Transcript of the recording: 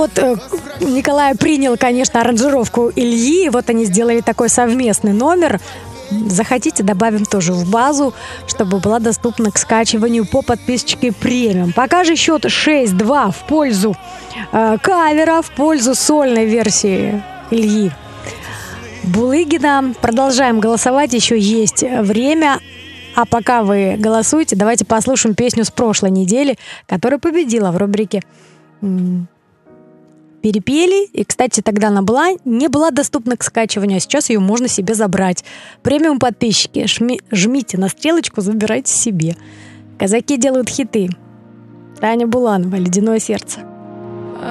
Вот Николай принял, конечно, аранжировку Ильи. Вот они сделали такой совместный номер. Захотите, добавим тоже в базу, чтобы была доступна к скачиванию по подписочке премиум. Пока же счет 6-2 в пользу кавера, в пользу сольной версии Ильи Булыгина. Продолжаем голосовать, еще есть время. А пока вы голосуете, давайте послушаем песню с прошлой недели, которая победила в рубрике «Перепели». И, кстати, тогда она не была доступна к скачиванию, а сейчас ее можно себе забрать. Премиум подписчики, жмите на стрелочку, забирайте себе. Казаки делают хиты. Таня Буланова, «Ледяное сердце».